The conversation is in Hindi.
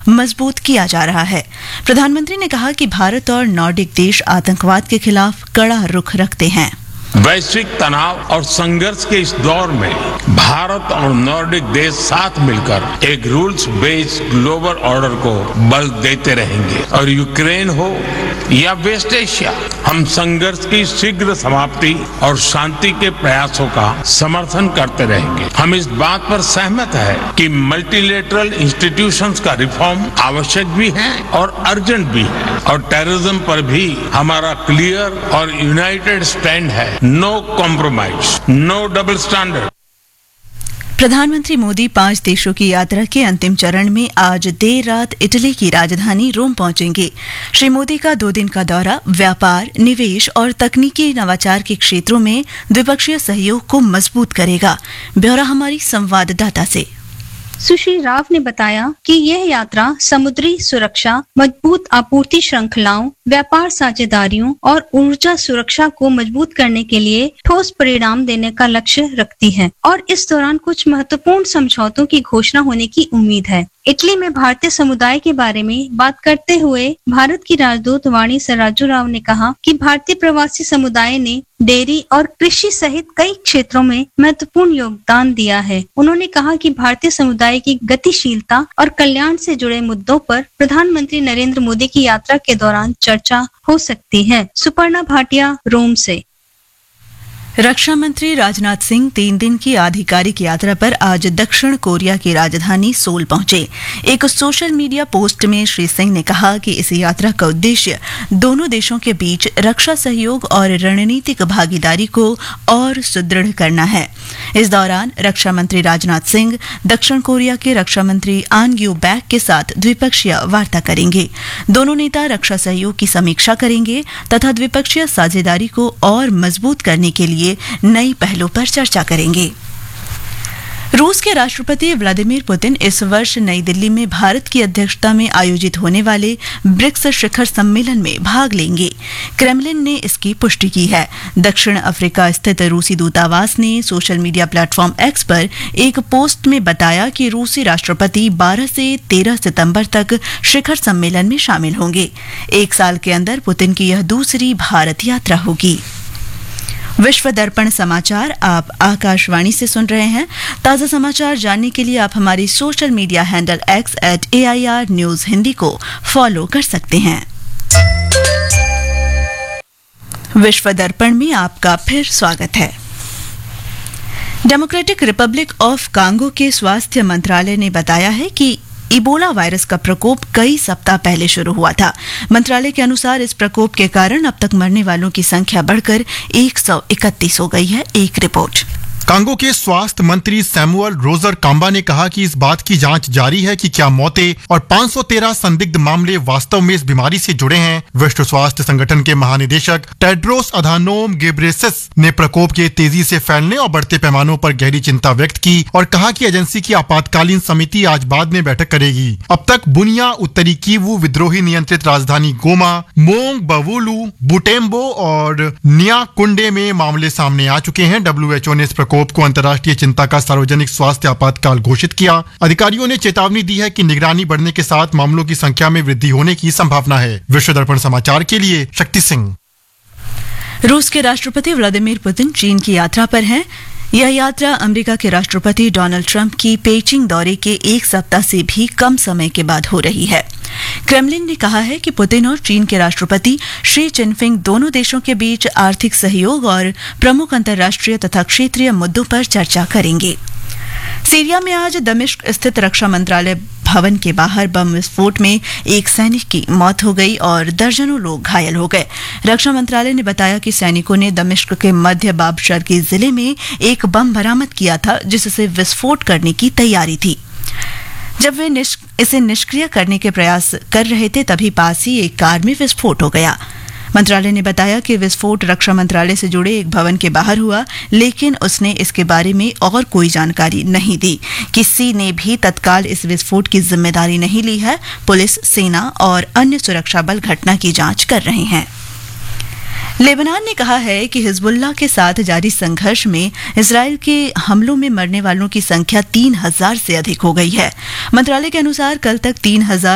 मजबूत किया जा रहा है। प्रधानमंत्री ने कहा कि भारत और नॉर्डिक देश आतंकवाद के खिलाफ कड़ा रुख रखते हैं। वैश्विक तनाव और संघर्ष के इस दौर में भारत और नॉर्डिक देश साथ मिलकर एक रूल्स बेस्ड ग्लोबल ऑर्डर को बल देते रहेंगे। और यूक्रेन हो या वेस्ट एशिया, हम संघर्ष की शीघ्र समाप्ति और शांति के प्रयासों का समर्थन करते रहेंगे। हम इस बात पर सहमत हैं कि मल्टीलेटरल इंस्टीट्यूशंस का रिफॉर्म आवश्यक भी है और अर्जेंट भी है। और टेररिज्म पर भी हमारा क्लियर और यूनाइटेड स्टैंड है। No compromise, no double standard. प्रधानमंत्री मोदी 5 देशों की यात्रा के अंतिम चरण में आज देर रात इटली की राजधानी रोम पहुंचेंगे। श्री मोदी का 2 दिन का दौरा व्यापार, निवेश और तकनीकी नवाचार के क्षेत्रों में द्विपक्षीय सहयोग को मजबूत करेगा। ब्यौरा हमारी संवाददाता से। सुश्री राव ने बताया कि यह यात्रा समुद्री सुरक्षा, मजबूत आपूर्ति श्रृंखलाओं, व्यापार साझेदारियों और ऊर्जा सुरक्षा को मजबूत करने के लिए ठोस परिणाम देने का लक्ष्य रखती है और इस दौरान कुछ महत्वपूर्ण समझौतों की घोषणा होने की उम्मीद है। इटली में भारतीय समुदाय के बारे में बात करते हुए भारत की राजदूत वाणी सराजू राव ने कहा कि भारतीय प्रवासी समुदाय ने डेयरी और कृषि सहित कई क्षेत्रों में महत्वपूर्ण योगदान दिया है। उन्होंने कहा कि भारतीय समुदाय की गतिशीलता और कल्याण से जुड़े मुद्दों पर प्रधानमंत्री नरेंद्र मोदी की यात्रा के दौरान चर्चा हो सकती है। सुपर्णा भाटिया, रोम से। रक्षा मंत्री राजनाथ सिंह 3 दिन की आधिकारिक यात्रा पर आज दक्षिण कोरिया की राजधानी सोल पहुंचे। एक सोशल मीडिया पोस्ट में श्री सिंह ने कहा कि इस यात्रा का उद्देश्य दोनों देशों के बीच रक्षा सहयोग और रणनीतिक भागीदारी को और सुदृढ़ करना है। इस दौरान रक्षा मंत्री राजनाथ सिंह दक्षिण कोरिया के रक्षा मंत्री आन ग्यू बैक के साथ द्विपक्षीय वार्ता करेंगे। दोनों नेता रक्षा सहयोग की समीक्षा करेंगे तथा द्विपक्षीय साझेदारी को और मजबूत करने के लिए नई पहलों पर चर्चा करेंगे। रूस के राष्ट्रपति व्लादिमीर पुतिन इस वर्ष नई दिल्ली में भारत की अध्यक्षता में आयोजित होने वाले ब्रिक्स शिखर सम्मेलन में भाग लेंगे। क्रेमलिन ने इसकी पुष्टि की है। दक्षिण अफ्रीका स्थित रूसी दूतावास ने सोशल मीडिया प्लेटफॉर्म एक्स पर एक पोस्ट में बताया कि रूसी राष्ट्रपति 12 से 13 सितंबर तक शिखर सम्मेलन में शामिल होंगे। 1 साल के अंदर पुतिन की यह दूसरी भारत यात्रा होगी। विश्व दर्पण समाचार आप आकाशवाणी से सुन रहे हैं। ताजा समाचार जानने के लिए आप हमारी social media handle x @AIR news Hindi को फॉलो कर सकते हैं। विश्व दर्पण में आपका फिर स्वागत है। डेमोक्रेटिक रिपब्लिक ऑफ कांगो के स्वास्थ्य मंत्रालय ने बताया है कि इबोला वायरस का प्रकोप कई सप्ताह पहले शुरू हुआ था। मंत्रालय के अनुसार इस प्रकोप के कारण अब तक मरने वालों की संख्या बढ़कर 131 हो गई है। एक रिपोर्ट। कांगो के स्वास्थ्य मंत्री सैमुअल रोजर काम्बा ने कहा कि इस बात की जांच जारी है कि क्या मौतें और 513 संदिग्ध मामले वास्तव में इस बीमारी से जुड़े हैं। विश्व स्वास्थ्य संगठन के महानिदेशक टेड्रोस अधानोम गेब्रेयेसस ने प्रकोप के तेजी से फैलने और बढ़ते पैमानों पर गहरी चिंता व्यक्त की और कहा कि एजेंसी की आपातकालीन समिति आज बाद में बैठक करेगी। अब तक बुनिया, उत्तरी किवू विद्रोही नियंत्रित राजधानी गोमा, मोंग बवुलू, बुटेम्बो और न्याकुंडे में मामले सामने आ चुके हैं। WHO ने इस प्रकोप को अंतर्राष्ट्रीय चिंता का सार्वजनिक स्वास्थ्य आपातकाल घोषित किया। अधिकारियों ने चेतावनी दी है कि निगरानी बढ़ने के साथ मामलों की संख्या में वृद्धि होने की संभावना है। विश्व दर्पण समाचार के लिए शक्ति सिंह। रूस के राष्ट्रपति व्लादिमीर पुतिन चीन की यात्रा पर हैं। यह यात्रा अमेरिका के राष्ट्रपति डोनाल्ड ट्रंप की पेइचिंग दौरे के 1 सप्ताह से भी कम समय के बाद हो रही है। क्रेमलिन ने कहा है कि पुतिन और चीन के राष्ट्रपति शी जिनपिंग दोनों देशों के बीच आर्थिक सहयोग और प्रमुख अंतर्राष्ट्रीय तथा क्षेत्रीय मुद्दों पर चर्चा करेंगे। सीरिया में आज दमिश्क स्थित रक्षा मंत्रालय भवन के बाहर बम विस्फोट में एक सैनिक की मौत हो गई और दर्जनों लोग घायल हो गए। रक्षा मंत्रालय ने बताया कि सैनिकों ने दमिश्क के मध्य बाबशरकी जिले में एक बम बरामद किया था जिससे विस्फोट करने की तैयारी थी। जब वे इसे निष्क्रिय करने के प्रयास कर रहे थे तभी पास ही एक कार में विस्फोट हो गया। मंत्रालय ने बताया कि विस्फोट रक्षा मंत्रालय से जुड़े एक भवन के बाहर हुआ, लेकिन उसने इसके बारे में और कोई जानकारी नहीं दी। किसी ने भी तत्काल इस विस्फोट की जिम्मेदारी नहीं ली है। पुलिस, सेना और अन्य सुरक्षा बल घटना की जांच कर रहे हैं। लेबनान ने कहा है कि हिजबुल्लाह के साथ जारी संघर्ष में इजरायल के हमलों में मरने वालों की संख्या 3000 से अधिक हो गई है। मंत्रालय के अनुसार कल तक 3000